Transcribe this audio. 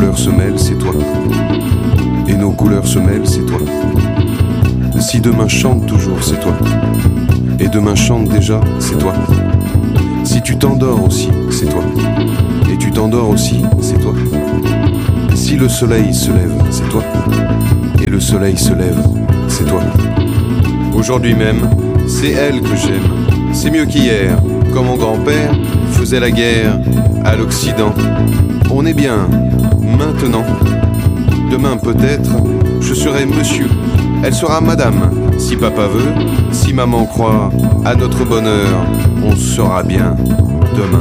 couleurs se mêlent, c'est toi. Et nos couleurs se mêlent, c'est toi. Si demain chante toujours, c'est toi. Et demain chante déjà, c'est toi. Si tu t'endors aussi, c'est toi. Et tu t'endors aussi, c'est toi. Si le soleil se lève, c'est toi. Et le soleil se lève, c'est toi. Aujourd'hui même, c'est elle que j'aime. C'est mieux qu'hier, quand mon grand-père faisait la guerre à l'Occident. On est bien, maintenant. Demain peut-être, je serai monsieur. Elle sera madame, si papa veut. Si maman croit à notre bonheur, on sera bien demain.